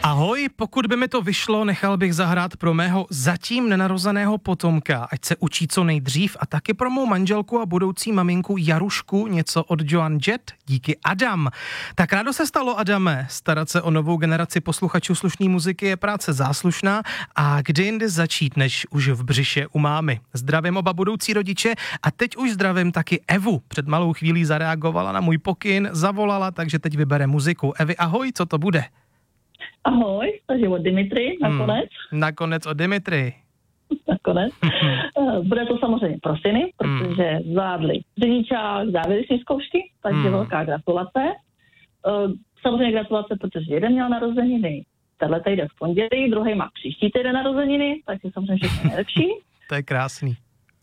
Ahoj, pokud by mi to vyšlo, nechal bych zahrát pro mého zatím nenarozeného potomka, ať se učí co nejdřív, a taky pro mou manželku a budoucí maminku Jarušku něco od Joan Jett, díky Adam. Tak rádo se stalo, Adame, starat se o novou generaci posluchačů slušné muziky je práce záslušná a kdy jindy začít, než už v břiše u mámy. Zdravím oba budoucí rodiče a teď už zdravím taky Evu. Před malou chvílí zareagovala na můj pokyn, zavolala, takže teď vybere muziku. Evi, ahoj, co to bude? Ahoj, takže od Dimitry nakonec. Nakonec od Dimitry. Nakonec. Bude to samozřejmě pro syny, protože zvládli řidičák, závěrečné zkoušky, takže velká gratulace. Samozřejmě gratulace, protože jeden měl narozeniny tenhle týden v pondělí, druhý má příští týden narozeniny, takže samozřejmě všechno nejlepší. To je krásný.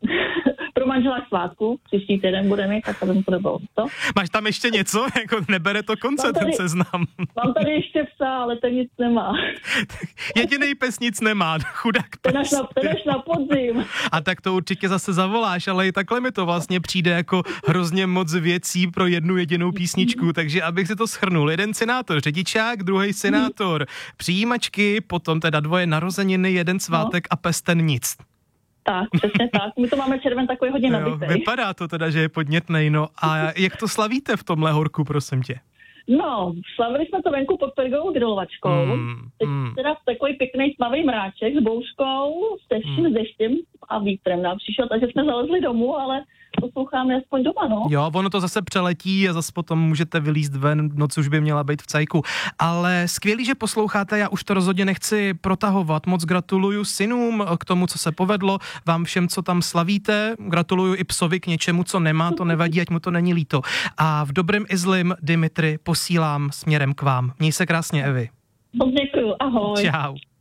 Pro manžela k svátku, příští týden bude mít, tak to bude bylo to. Máš tam ještě něco? Jako nebere to konce ten seznam. Mám tady ještě psa, ale ten nic nemá. Jedinej pes nic nemá, chudák pes. Ten až na podzim. A tak to určitě zase zavoláš, ale i takhle mi to vlastně přijde jako hrozně moc věcí pro jednu jedinou písničku, takže abych si to shrnul. Jeden senátor řidičák, druhý senátor přijímačky, potom teda dvoje narozeniny, jeden svátek a pes ten nic. Tak, přesně tak. My to máme červen takový hodně nabitej. Vypadá to teda, že je podnětnej, no. A jak to slavíte v tomhle horku, prosím tě? No, slavili jsme to venku pod Pergovou grilovačkou. Teď teda takový pěkný tmavý mráček s bouřkou, s deštěm a vítrem nám přišel, takže jsme zalezli domů, ale posloucháme aspoň doma, no. Jo, ono to zase přeletí a zase potom můžete vylízt ven, noc už by měla být v cajku. Ale skvělý, že posloucháte, já už to rozhodně nechci protahovat. Moc gratuluju synům k tomu, co se povedlo, vám všem, co tam slavíte. Gratuluju i psovi k něčemu, co nemá, to nevadí, ať mu to není líto. A v dobrém i zlým, Dimitry, posílám směrem k vám. Měj se krásně, Evi. Děkuju, ahoj. Čau.